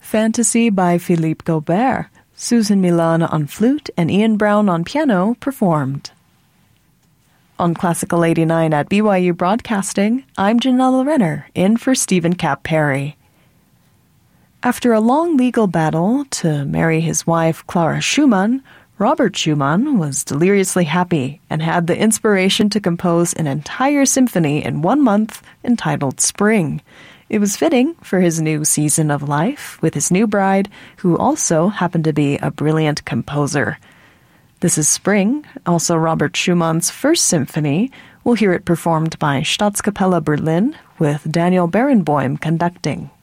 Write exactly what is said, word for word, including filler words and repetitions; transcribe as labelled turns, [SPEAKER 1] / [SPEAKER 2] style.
[SPEAKER 1] Fantasy by Philippe Gaubert, Susan Milan on flute and Ian Brown on piano performed. On Classical eighty-nine at B Y U Broadcasting, I'm Janella Renner, in for Stephen Kapp Perry. After a long legal battle to marry his wife Clara Schumann, Robert Schumann was deliriously happy and had the inspiration to compose an entire symphony in one month entitled Spring. It was fitting for his new season of life with his new bride, who also happened to be a brilliant composer. This is Spring, also Robert Schumann's first symphony. We'll hear it performed by Staatskapelle Berlin with Daniel Barenboim conducting.